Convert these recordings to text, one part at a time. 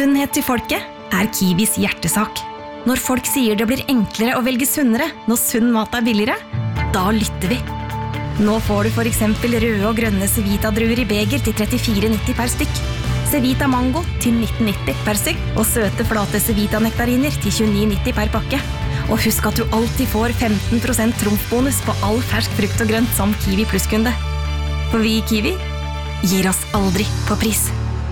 Sunnhet til folket Kiwis hjertesak. Når folk sier det blir enklere å velge sunnere når sunn mat billigere, da lytter vi. Nå får du for eksempel røde og grønne Cevita-druer i beger til 34,90 per stykk. Cevita Mango til 19,90 per stykk, og søte flate Cevita-nektariner til 29,90 per pakke. Og husk at du alltid får 15% trumfbonus på all fersk frukt og grønt som Kiwi Plus-kunde. For vi i Kiwi gir oss aldri på pris.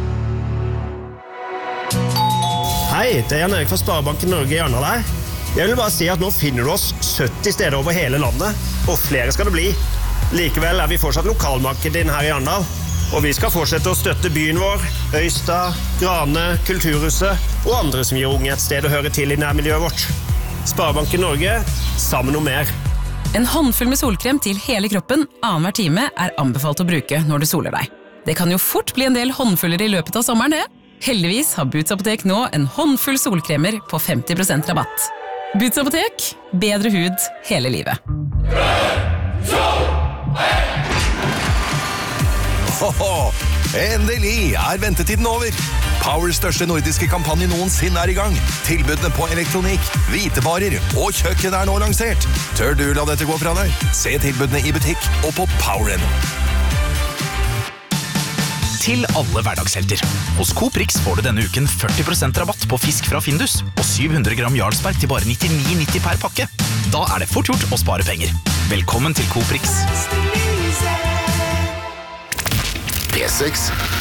Hei, det Jan Erik fra Sparebanken Norge i Arendal her. Jeg vil bare si at nå finner du oss 70 steder over hele landet, og flere skal det bli. Likevel vi fortsatt lokalmarked din her i Arendal, og vi skal fortsette å støtte byen vår, Øystad, Grane, Kulturhuset og andre som gir unge et sted å høre til i nærmiljøet vårt. Sparebanken Norge, sammen om mer. En håndfull med solkrem til hele kroppen annenhver time anbefalt å bruke når du soler deg. Det kan jo fort bli en del håndfuller i løpet av sommeren, det. Heldigvis har Boots Apotek nå en håndfull solkremer på 50% rabatt. Boots Apotek, bedre hud hele livet. 3, 2, 1. Endelig ventetiden over. Powers største nordiske kampanje noensinne i gang. Tilbudene på elektronikk, hvitevarer og kjøkken nå lansert. Tør du la dette gå fra deg? Se tilbudene i butikk og på Power.no. Til alle hverdagshelter. Hos Coop Rix får du denne uken 40% rabatt på fisk fra Findus og 700 gram Jarlsberg til bare 99,90 per pakke. Da det fort gjort å spare penger. Velkommen til Coop Rix. P6